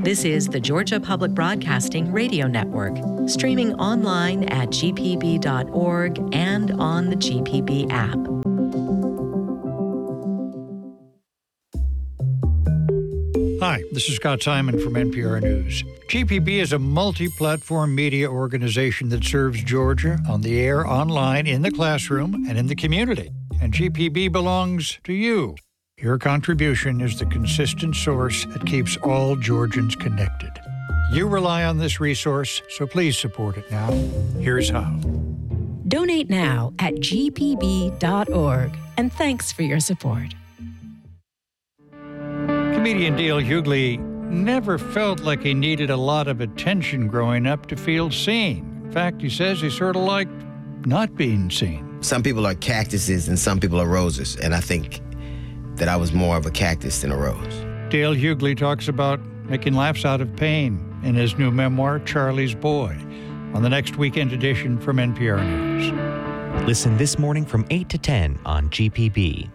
This is the Georgia Public Broadcasting Radio Network, streaming online at gpb.org and on the GPB app. Hi, this is Scott Simon from NPR News. GPB is a multi-platform media organization that serves Georgia on the air, online, in the classroom, and in the community. And GPB belongs to you. Your contribution is the consistent source that keeps all Georgians connected. You rely on this resource, so please support it now. Here's how. Donate now at gpb.org. And thanks for your support. Comedian Dale Hughley never felt like he needed a lot of attention growing up to feel seen. In fact, he says he sort of liked not being seen. Some people are cactuses and some people are roses, and I think that I was more of a cactus than a rose. Dale Hughley talks about making laughs out of pain in his new memoir, Charlie's Boy, on the next weekend edition from NPR News. Listen this morning from 8 to 10 on GPB.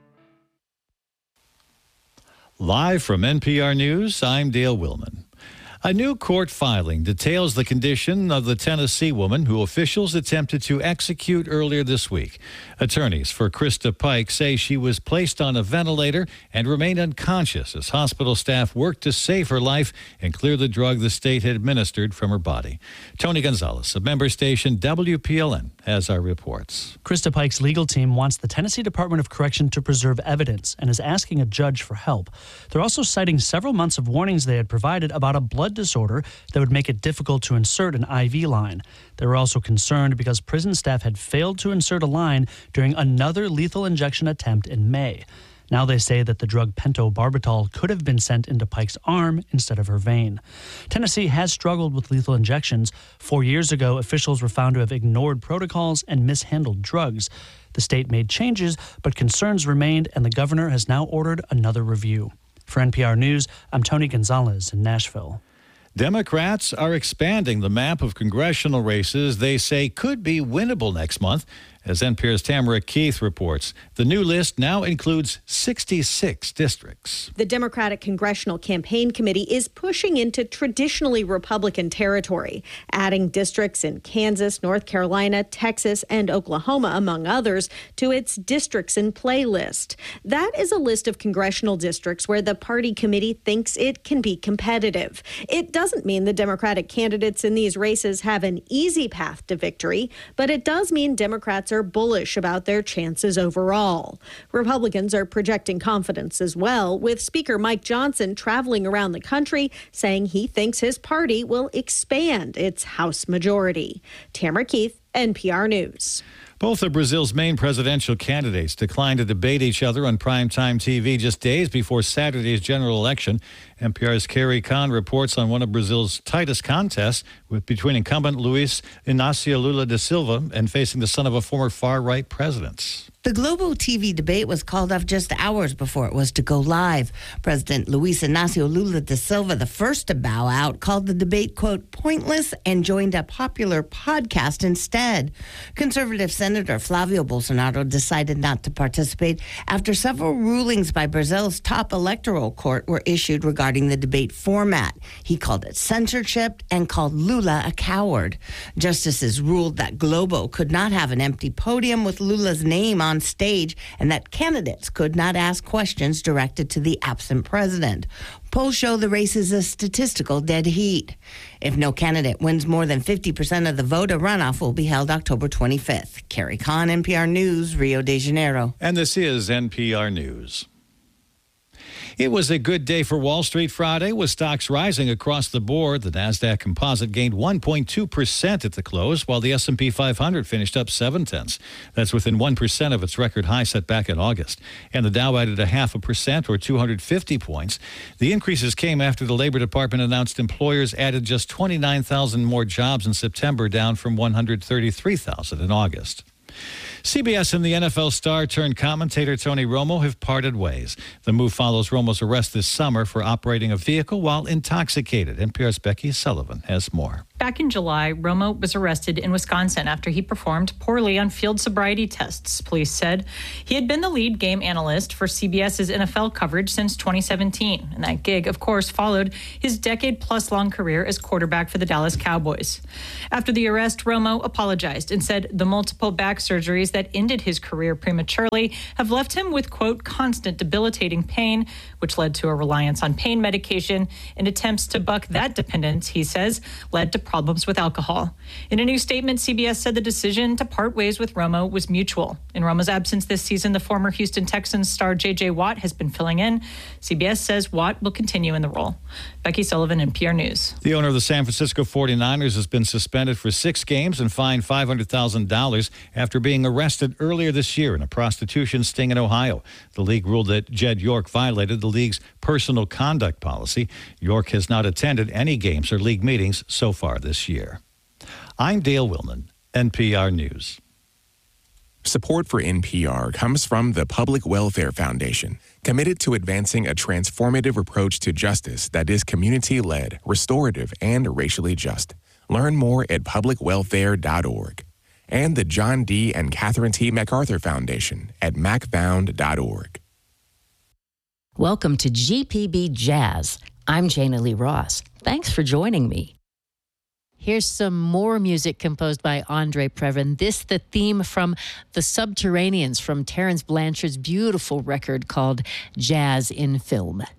Live from NPR News, I'm Dale Willman. A new court filing details the condition of the Tennessee woman who officials attempted to execute earlier this week. Attorneys for Krista Pike say she was placed on a ventilator and remained unconscious as hospital staff worked to save her life and clear the drug the state had administered from her body. Tony Gonzalez of member station WPLN has our reports. Krista Pike's legal team wants the Tennessee Department of Correction to preserve evidence and is asking a judge for help. They're also citing several months of warnings they had provided about a blood disorder that would make it difficult to insert an IV line. They were also concerned because prison staff had failed to insert a line during another lethal injection attempt in May. Now they say that the drug pentobarbital could have been sent into Pike's arm instead of her vein. Tennessee has struggled with lethal injections. 4 years ago, officials were found to have ignored protocols and mishandled drugs. The state made changes, but concerns remained, and the governor has now ordered another review. For NPR News, I'm Tony Gonzalez in Nashville. Democrats are expanding the map of congressional races they say could be winnable next month. As NPR's Tamara Keith reports, the new list now includes 66 districts. The Democratic Congressional Campaign Committee is pushing into traditionally Republican territory, adding districts in Kansas, North Carolina, Texas, and Oklahoma, among others, to its Districts in Play list. That is a list of congressional districts where the party committee thinks it can be competitive. It doesn't mean the Democratic candidates in these races have an easy path to victory, but it does mean Democrats are bullish about their chances overall. Republicans are projecting confidence as well, with Speaker Mike Johnson traveling around the country saying he thinks his party will expand its House majority. Tamara Keith, NPR News. Both of Brazil's main presidential candidates declined to debate each other on primetime TV just days before Saturday's general election. NPR's Carrie Kahn reports on one of Brazil's tightest contests between incumbent Luiz Inácio Lula da Silva and facing the son of a former far-right president. The global TV debate was called off just hours before it was to go live. President Luiz Inácio Lula da Silva, the first to bow out, called the debate, quote, pointless and joined a popular podcast instead. Conservative Senator Flavio Bolsonaro decided not to participate after several rulings by Brazil's top electoral court were issued regarding the debate format. He called it censorship and called Lula a coward. Justices ruled that Globo could not have an empty podium with Lula's name on stage and that candidates could not ask questions directed to the absent president. Polls show the race is a statistical dead heat. If no candidate wins more than 50% of the vote, a runoff will be held October 25th. Carrie Kahn, NPR News, Rio de Janeiro. And this is NPR News. It was a good day for Wall Street Friday, with stocks rising across the board. The Nasdaq Composite gained 1.2% at the close, while the S&P 500 finished up 0.7. That's within 1% of its record high set back in August. And the Dow added 0.5% or 250 points. The increases came after the Labor Department announced employers added just 29,000 more jobs in September, down from 133,000 in August. CBS and the NFL star turned commentator Tony Romo have parted ways. The move follows Romo's arrest this summer for operating a vehicle while intoxicated. NPR's Becky Sullivan has more. back in July, Romo was arrested in Wisconsin after he performed poorly on field sobriety tests, police said. He had been the lead game analyst for CBS's NFL coverage since 2017, and that gig, of course, followed his decade-plus long career as quarterback for the Dallas Cowboys. After the arrest, Romo apologized and said the multiple back surgeries that ended his career prematurely have left him with, quote, constant debilitating pain, which led to a reliance on pain medication, and attempts to buck that dependence, he says, led to problems with alcohol. In a new statement, CBS said the decision to part ways with Romo was mutual. In Romo's absence this season, the former Houston Texans star J.J. Watt has been filling in. CBS says Watt will continue in the role. Becky Sullivan, NPR News. The owner of the San Francisco 49ers has been suspended for 6 games and fined $500,000 after being arrested earlier this year in a prostitution sting in Ohio. The league ruled that Jed York violated the league's personal conduct policy. York has not attended any games or league meetings so far this year. I'm Dale Willman, NPR News. Support for NPR comes from the Public Welfare Foundation, committed to advancing a transformative approach to justice that is community-led, restorative, and racially just. Learn more at publicwelfare.org. And the John D. and Catherine T. MacArthur Foundation at macfound.org. Welcome to GPB Jazz. I'm Jana Lee Ross. Thanks for joining me. Here's some more music composed by Andre Previn. This, the theme from The Subterraneans from Terence Blanchard's beautiful record called Jazz in Film.